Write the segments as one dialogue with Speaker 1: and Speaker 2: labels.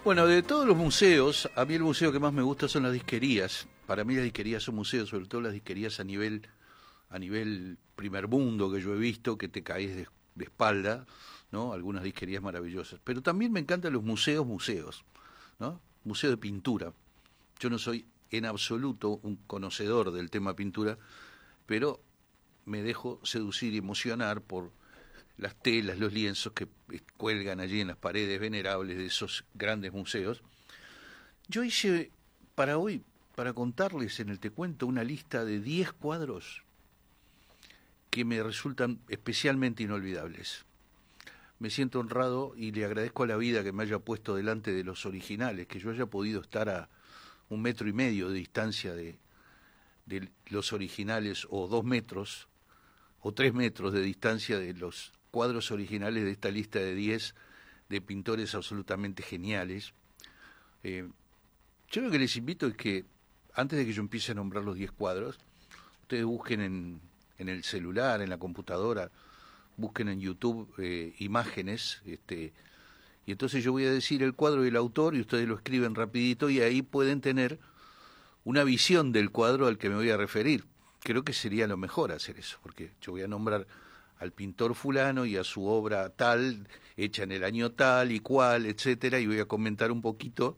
Speaker 1: Bueno, de todos los museos, a mí el museo que más me gusta son las disquerías. Para mí las disquerías son museos, sobre todo las disquerías a nivel primer mundo que yo he visto, que te caes de espalda, ¿no? Algunas disquerías maravillosas. Pero también me encantan los museos, ¿no? Museo de pintura. Yo no soy en absoluto un conocedor del tema pintura, pero me dejo seducir y emocionar por las telas, los lienzos que cuelgan allí en las paredes venerables de esos grandes museos. Yo hice para hoy, para contarles en el Te Cuento, una lista de 10 cuadros que me resultan especialmente inolvidables. Me siento honrado y le agradezco a la vida que me haya puesto delante de los originales, que yo haya podido estar a 1,5 metros de distancia de los originales, o 2 metros, o 3 metros de distancia de los cuadros originales de esta lista de 10 de pintores absolutamente geniales. Yo lo que les invito es que, antes de que yo empiece a nombrar los 10 cuadros, ustedes busquen en el celular, en la computadora, busquen en YouTube imágenes, y entonces yo voy a decir el cuadro y el autor, y ustedes lo escriben rapidito, y ahí pueden tener una visión del cuadro al que me voy a referir. Creo que sería lo mejor hacer eso, porque yo voy a nombrar al pintor fulano y a su obra tal, hecha en el año tal y cual, etcétera, y voy a comentar un poquito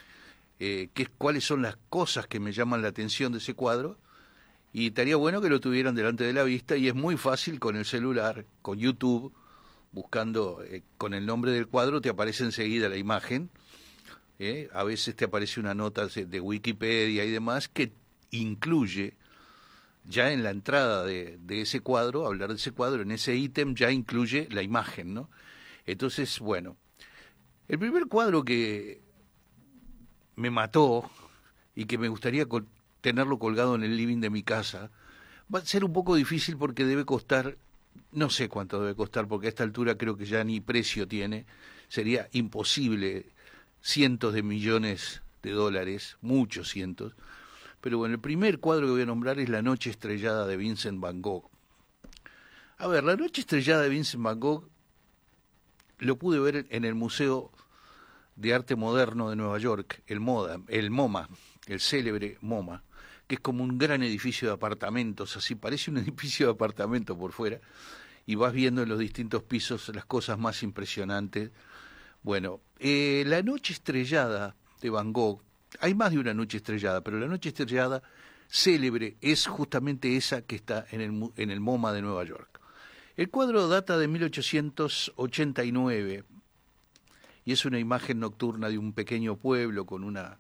Speaker 1: cuáles son las cosas que me llaman la atención de ese cuadro, y estaría bueno que lo tuvieran delante de la vista, y es muy fácil con el celular, con YouTube, buscando con el nombre del cuadro, te aparece enseguida la imagen, a veces te aparece una nota de Wikipedia y demás que incluye, ya en la entrada de ese cuadro, hablar de ese cuadro, en ese ítem ya incluye la imagen, ¿no? Entonces, bueno, el primer cuadro que me mató y que me gustaría tenerlo colgado en el living de mi casa, va a ser un poco difícil porque debe costar, no sé cuánto debe costar, porque a esta altura creo que ya ni precio tiene, sería imposible, cientos de millones de dólares, muchos cientos. Pero bueno, el primer cuadro que voy a nombrar es La Noche Estrellada de Vincent Van Gogh. A ver, La Noche Estrellada de Vincent Van Gogh lo pude ver en el Museo de Arte Moderno de Nueva York, el MoMA, el célebre MoMA, que es como un gran edificio de apartamentos, así parece un edificio de apartamentos por fuera, y vas viendo en los distintos pisos las cosas más impresionantes. Bueno, La Noche Estrellada de Van Gogh, hay más de una noche estrellada, pero la noche estrellada célebre es justamente esa que está en el MoMA de Nueva York. El cuadro data de 1889 y es una imagen nocturna de un pequeño pueblo con una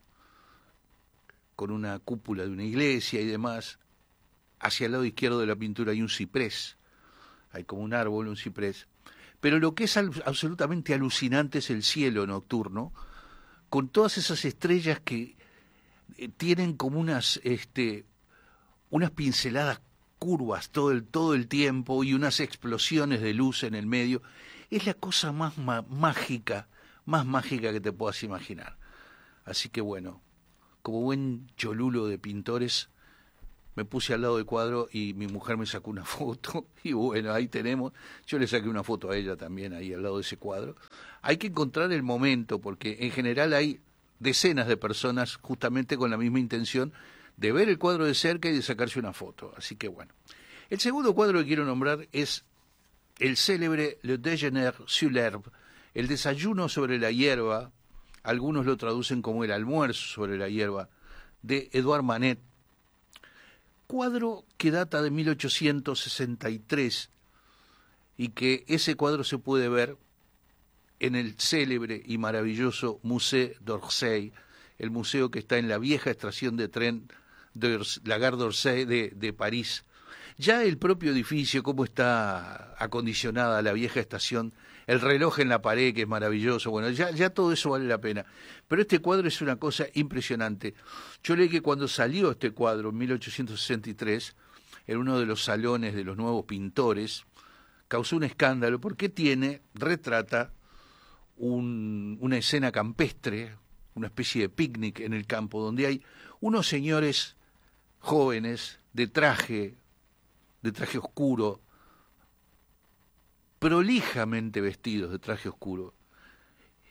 Speaker 1: cúpula de una iglesia y demás. Hacia el lado izquierdo de la pintura hay un ciprés, hay como un árbol, un ciprés. Pero lo que es absolutamente alucinante es el cielo nocturno, con todas esas estrellas que tienen como unas pinceladas curvas todo el tiempo y unas explosiones de luz en el medio. Es la cosa más mágica que te puedas imaginar. Así que bueno, como buen cholulo de pintores, me puse al lado del cuadro y mi mujer me sacó una foto, y bueno, ahí tenemos, yo le saqué una foto a ella también ahí al lado de ese cuadro. Hay que encontrar el momento, porque en general hay decenas de personas justamente con la misma intención de ver el cuadro de cerca y de sacarse una foto, así que bueno. El segundo cuadro que quiero nombrar es el célebre Le Déjeuner sur l'herbe, el desayuno sobre la hierba, algunos lo traducen como el almuerzo sobre la hierba, de Edouard Manet, cuadro que data de 1863 y que ese cuadro se puede ver en el célebre y maravilloso Musée d'Orsay, el museo que está en la vieja estación de tren de la Gare d'Orsay de París. Ya el propio edificio, cómo está acondicionada la vieja estación, el reloj en la pared que es maravilloso, bueno, ya todo eso vale la pena. Pero este cuadro es una cosa impresionante. Yo leí que cuando salió este cuadro en 1863, en uno de los salones de los nuevos pintores, causó un escándalo porque retrata una escena campestre, una especie de picnic en el campo, donde hay unos señores jóvenes de traje oscuro, prolijamente vestidos de traje oscuro,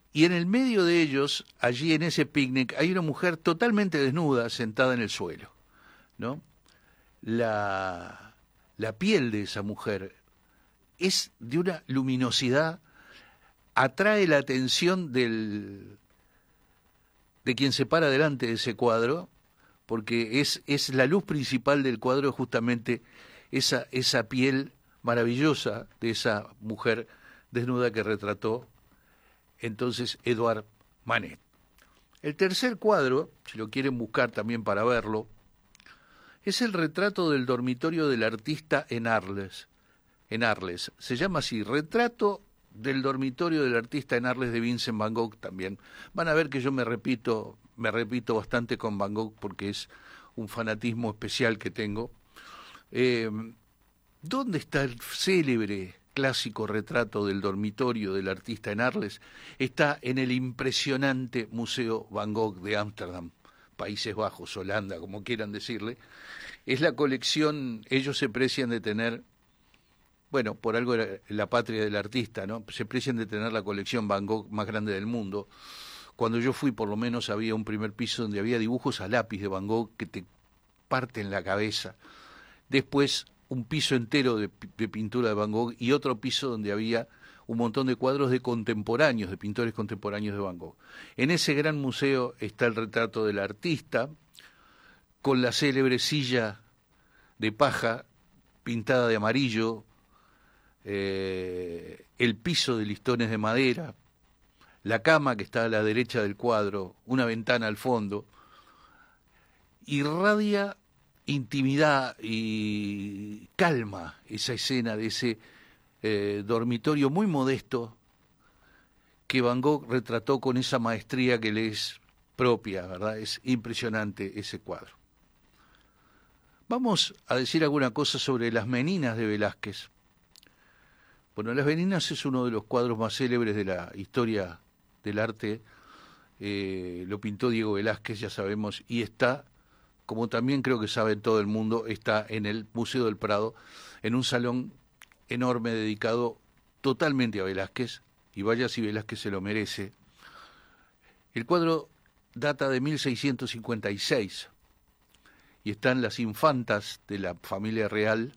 Speaker 1: y en el medio de ellos, allí en ese picnic, hay una mujer totalmente desnuda sentada en el suelo, ¿no? La piel de esa mujer es de una luminosidad, atrae la atención de quien se para delante de ese cuadro, porque es la luz principal del cuadro, justamente esa piel maravillosa de esa mujer desnuda que retrató entonces Edouard Manet. El tercer cuadro, si lo quieren buscar también para verlo, es el retrato del dormitorio del artista en Arles. Se llama así, Retrato del dormitorio del artista en Arles, de Vincent van Gogh también. Van a ver que yo me repito bastante con Van Gogh porque es un fanatismo especial que tengo. ¿Dónde está el célebre clásico retrato del dormitorio del artista en Arles? Está en el impresionante Museo Van Gogh de Ámsterdam, Países Bajos, Holanda, como quieran decirle. Es la colección, ellos se precian de tener, bueno, por algo era la patria del artista, ¿no? Se precian de tener la colección Van Gogh más grande del mundo. Cuando yo fui, por lo menos, había un primer piso donde había dibujos a lápiz de Van Gogh que te parten la cabeza. Después, un piso entero de pintura de Van Gogh y otro piso donde había un montón de cuadros de contemporáneos, de pintores contemporáneos de Van Gogh. En ese gran museo está el retrato del artista, con la célebre silla de paja pintada de amarillo, el piso de listones de madera, la cama que está a la derecha del cuadro, una ventana al fondo. Irradia intimidad y calma esa escena de ese dormitorio muy modesto que Van Gogh retrató con esa maestría que le es propia, ¿verdad? Es impresionante ese cuadro. Vamos a decir alguna cosa sobre Las Meninas de Velázquez. Bueno, Las Meninas es uno de los cuadros más célebres de la historia del arte. Lo pintó Diego Velázquez, ya sabemos, y está, como también creo que sabe todo el mundo, está en el Museo del Prado, en un salón enorme dedicado totalmente a Velázquez, y vaya si Velázquez se lo merece. El cuadro data de 1656 y están las infantas de la familia real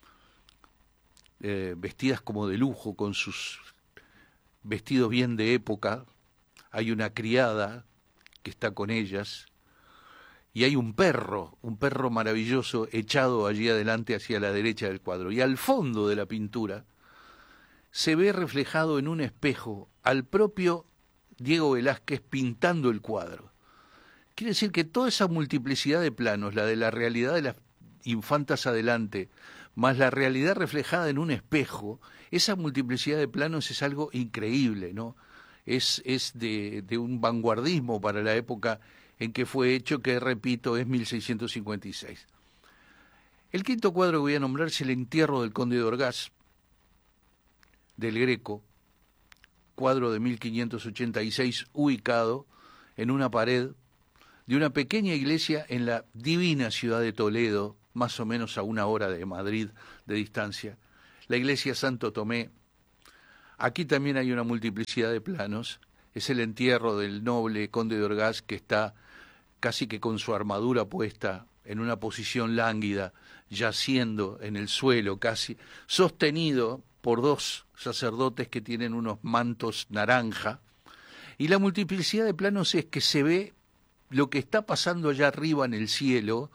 Speaker 1: vestidas como de lujo, con sus vestidos bien de época. Hay una criada que está con ellas y hay un perro maravilloso echado allí adelante hacia la derecha del cuadro. Y al fondo de la pintura se ve reflejado en un espejo al propio Diego Velázquez pintando el cuadro. Quiere decir que toda esa multiplicidad de planos, la de la realidad de las infantas adelante, más la realidad reflejada en un espejo, esa multiplicidad de planos es algo increíble, ¿no? Es de un vanguardismo para la época en que fue hecho, que repito, es 1656. El quinto cuadro que voy a nombrar es El entierro del conde de Orgaz, del Greco, cuadro de 1586, ubicado en una pared de una pequeña iglesia en la divina ciudad de Toledo, más o menos a 1 hora de Madrid de distancia, la iglesia Santo Tomé. Aquí también hay una multiplicidad de planos. Es el entierro del noble conde de Orgaz, que está casi que con su armadura puesta, en una posición lánguida, yaciendo en el suelo casi, sostenido por 2 sacerdotes que tienen unos mantos naranja. Y la multiplicidad de planos es que se ve lo que está pasando allá arriba en el cielo,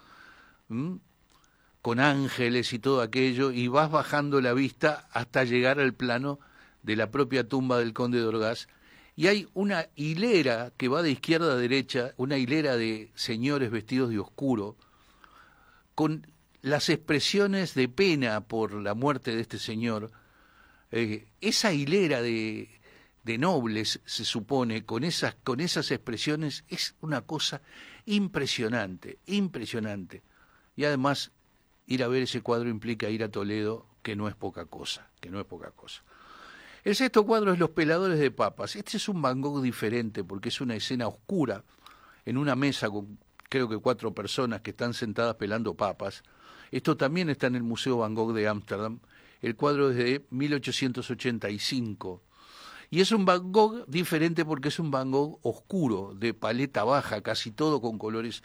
Speaker 1: con ángeles y todo aquello, y vas bajando la vista hasta llegar al plano de la propia tumba del conde de Orgaz, y hay una hilera que va de izquierda a derecha, una hilera de señores vestidos de oscuro, con las expresiones de pena por la muerte de este señor. Esa hilera de nobles, se supone, con esas expresiones, es una cosa impresionante, impresionante. Y además, ir a ver ese cuadro implica ir a Toledo, que no es poca cosa, El sexto cuadro es Los peladores de papas. Este es un Van Gogh diferente, porque es una escena oscura, en una mesa con creo que 4 personas que están sentadas pelando papas. Esto también está en el Museo Van Gogh de Ámsterdam. El cuadro es de 1885. Y es un Van Gogh diferente porque es un Van Gogh oscuro, de paleta baja, casi todo con colores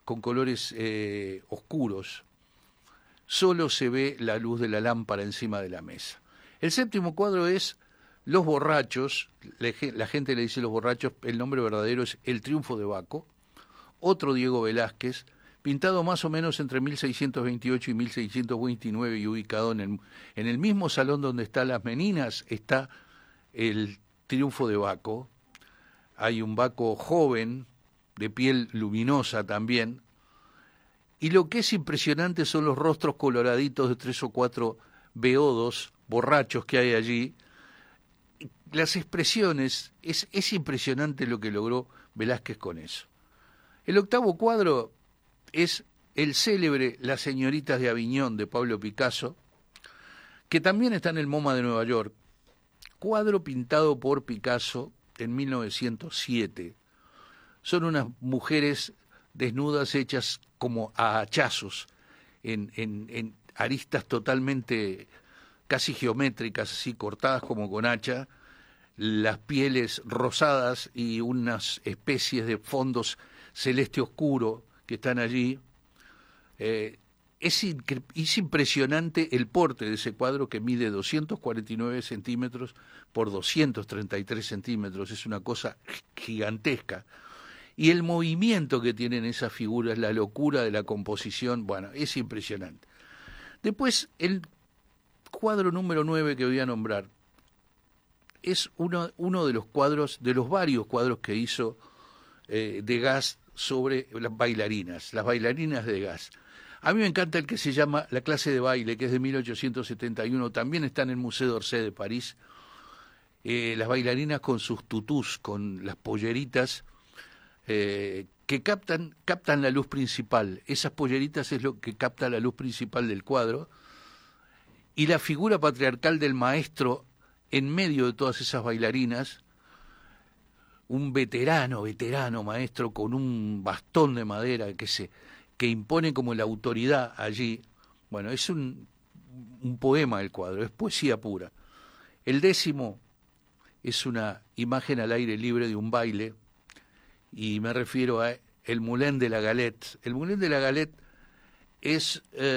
Speaker 1: oscuros. Solo se ve la luz de la lámpara encima de la mesa. El séptimo cuadro es Los Borrachos, la gente le dice Los Borrachos, el nombre verdadero es El Triunfo de Baco, otro Diego Velázquez, pintado más o menos entre 1628 y 1629 y ubicado en el mismo salón donde están las Meninas, está El Triunfo de Baco. Hay un Baco joven, de piel luminosa también, y lo que es impresionante son los rostros coloraditos de 3 o 4 beodos, borrachos que hay allí. Las expresiones, es impresionante lo que logró Velázquez con eso. El octavo cuadro es el célebre Las señoritas de Aviñón de Pablo Picasso, que también está en el MoMA de Nueva York, cuadro pintado por Picasso en 1907. Son unas mujeres desnudas hechas como a hachazos, en aristas totalmente casi geométricas, así cortadas como con hacha, las pieles rosadas y unas especies de fondos celeste oscuro que están allí. Es impresionante el porte de ese cuadro, que mide 249 centímetros por 233 centímetros, es una cosa gigantesca. Y el movimiento que tienen esas figuras, la locura de la composición, bueno, es impresionante. Después, el cuadro número 9 que voy a nombrar es uno de los cuadros, de los varios cuadros que hizo Degas sobre las bailarinas de Degas. A mí me encanta el que se llama La clase de baile, que es de 1871, también está en el Museo d'Orsay de París. Las bailarinas con sus tutús, con las polleritas, que captan la luz principal. Esas polleritas es lo que capta la luz principal del cuadro, y la figura patriarcal del maestro en medio de todas esas bailarinas, un veterano maestro con un bastón de madera que impone como la autoridad allí. Bueno, es un poema el cuadro, es poesía pura. El 10º es una imagen al aire libre de un baile, y me refiero a El Moulin de la Galette. El Moulin de la Galette es,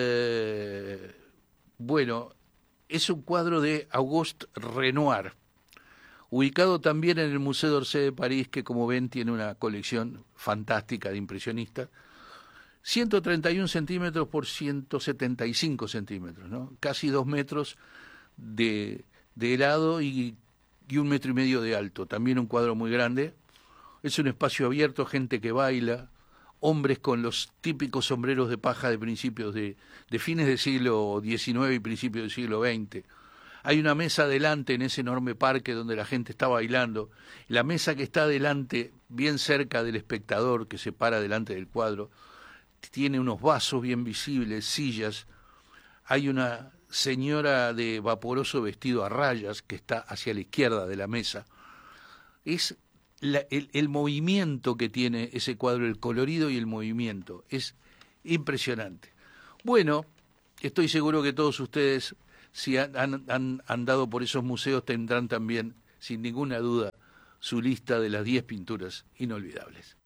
Speaker 1: es un cuadro de Auguste Renoir, ubicado también en el Museo d'Orsay de París, que como ven tiene una colección fantástica de impresionistas. 131 centímetros por 175 centímetros, ¿no? Casi 2 metros de lado y 1,5 metros de alto. También un cuadro muy grande. Es un espacio abierto, gente que baila, hombres con los típicos sombreros de paja de principios de fines del siglo XIX y principios del siglo XX. Hay una mesa adelante en ese enorme parque donde la gente está bailando. La mesa que está adelante, bien cerca del espectador que se para delante del cuadro, tiene unos vasos bien visibles, sillas. Hay una señora de vaporoso vestido a rayas que está hacia la izquierda de la mesa. Es el movimiento que tiene ese cuadro, el colorido y el movimiento, es impresionante. Bueno, estoy seguro que todos ustedes, si han andado por esos museos, tendrán también, sin ninguna duda, su lista de las 10 pinturas inolvidables.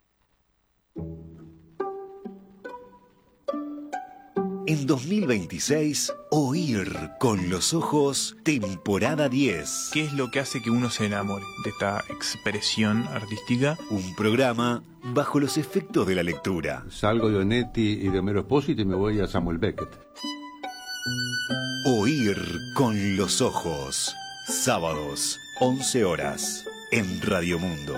Speaker 2: En 2026, Oír con los ojos, temporada 10.
Speaker 3: ¿Qué es lo que hace que uno se enamore de esta expresión artística?
Speaker 2: Un programa bajo los efectos de la lectura.
Speaker 4: Salgo de Onetti y de Homero Espósito y me voy a Samuel Beckett.
Speaker 2: Oír con los ojos. Sábados, 11 horas, en Radio Mundo.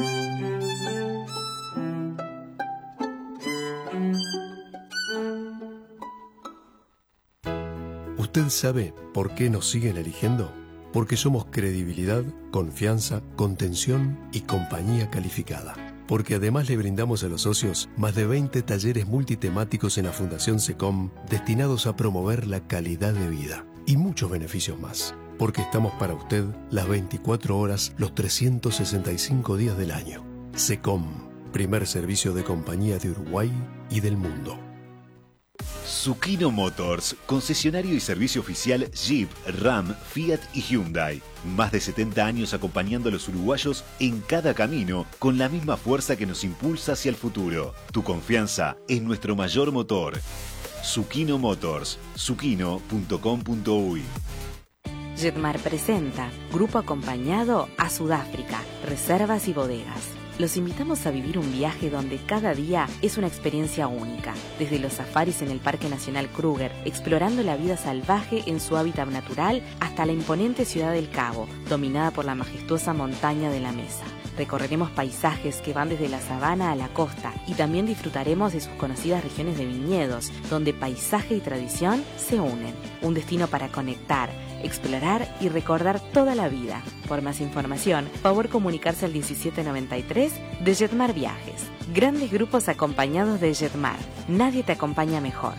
Speaker 5: ¿Usted sabe por qué nos siguen eligiendo? Porque somos credibilidad, confianza, contención y compañía calificada. Porque además le brindamos a los socios más de 20 talleres multitemáticos en la Fundación SECOM destinados a promover la calidad de vida y muchos beneficios más. Porque estamos para usted las 24 horas, los 365 días del año. SECOM, primer servicio de compañía de Uruguay y del mundo.
Speaker 2: Zucchino Motors, concesionario y servicio oficial Jeep, Ram, Fiat y Hyundai. Más de 70 años acompañando a los uruguayos en cada camino, con la misma fuerza que nos impulsa hacia el futuro. Tu confianza es nuestro mayor motor. Zucchino Motors, zucchino.com.uy.
Speaker 6: Jetmar presenta Grupo Acompañado a Sudáfrica, Reservas y Bodegas. Los invitamos a vivir un viaje donde cada día es una experiencia única. Desde los safaris en el Parque Nacional Kruger, explorando la vida salvaje en su hábitat natural, hasta la imponente ciudad del Cabo, dominada por la majestuosa montaña de la Mesa. Recorreremos paisajes que van desde la sabana a la costa y también disfrutaremos de sus conocidas regiones de viñedos, donde paisaje y tradición se unen. Un destino para conectar, explorar y recordar toda la vida. Por más información, favor comunicarse al 1793 de Jetmar Viajes. Grandes grupos acompañados de Jetmar. Nadie te acompaña mejor.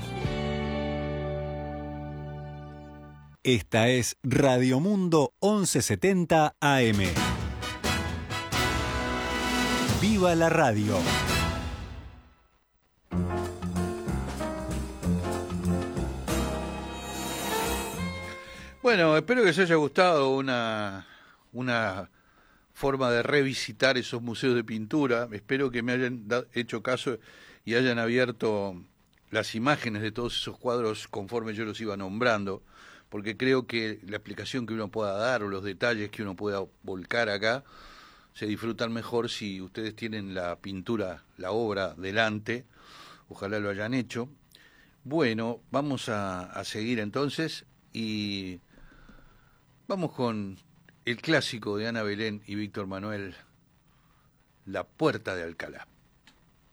Speaker 2: Esta es Radio Mundo 1170 AM. ¡Viva la radio!
Speaker 1: Bueno, espero que les haya gustado una forma de revisitar esos museos de pintura. Espero que me hayan hecho caso y hayan abierto las imágenes de todos esos cuadros conforme yo los iba nombrando, porque creo que la explicación que uno pueda dar o los detalles que uno pueda volcar acá se disfrutan mejor si ustedes tienen la pintura, la obra delante. Ojalá lo hayan hecho. Bueno, vamos a seguir entonces y vamos con el clásico de Ana Belén y Víctor Manuel, La Puerta de Alcalá.